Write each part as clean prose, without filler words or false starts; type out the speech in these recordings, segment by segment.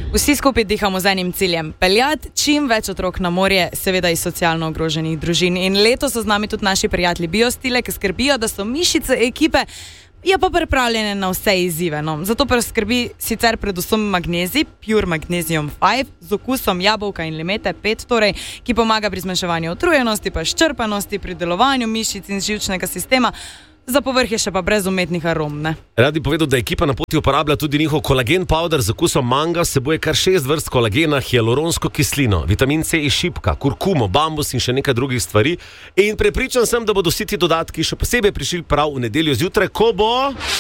Vsi skupaj dihamo z enim ciljem, peljati čim več otrok na morje, seveda iz socialno ogroženih družin. In letos so z nami tudi naši prijatelji Biostile, ki skrbijo, da so mišice ekipe pa pripravljene na vse izzive. No. Zato skrbi sicer predvsem magnezij, Pure Magnesium 5, z okusom jabolka in limete 5, torej, ki pomaga pri zmanjševanju utrujenosti, pa izčrpanosti, pri delovanju mišic in živčnega sistema. Za povrh je še pa brez umetnih arom, ne? Rad bi povedal, da ekipa na poti uporablja tudi njihov kolagen powder z okusom manga, vsebuje kar 6 vrst kolagena, hialuronsko kislino, vitamin C iz šipka, kurkumo, bambus in še nekaj drugih stvari. In prepričan sem, da bodo vsi ti dodatki še posebej prišli prav v nedeljo zjutraj, ko bo...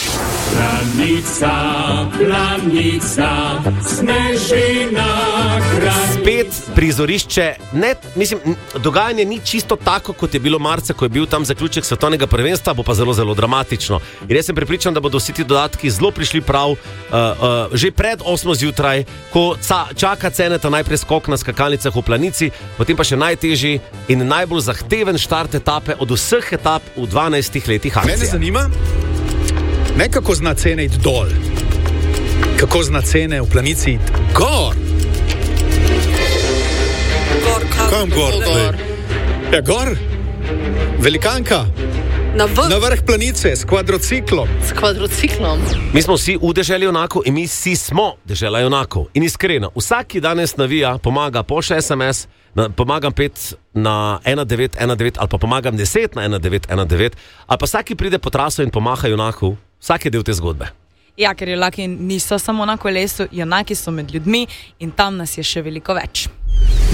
Planica, snežina, spet prizorišče, dogajanje ni čisto tako, kot je bilo marca, ko je bil tam zaključek svetovnega prvenstva, bo pa zelo dramatično. In jaz sem prepričan, da bodo vsi ti dodatki zelo prišli prav že pred 8 zjutraj, ko čaka Ceneta najprej skok na skakalnicah v Planici, potem pa še najtežji in najbolj zahteven štart etape od vseh etap v 12 letih akcije. Mene zanima, ne kako zna cene iti dol, kako zna cene v Planici iti gor. Kam gor? Ja, gor. Velikanka. Na vrh Planice s kvadrociklom. Mi smo vsi v deželi junakov in mi vsi smo dežela junakov. In iskreno, vsak, ki danes navija, pomaga pošlje SMS, pomagam 5 na 1919 ali pa pomagam 10 na 1919, ali pa vsak, ki pride po traso in pomaha junaku, vsak je del te zgodbe. Ja, ker junaki niso samo na kolesu, junaki so med ljudmi in tam nas je še veliko več.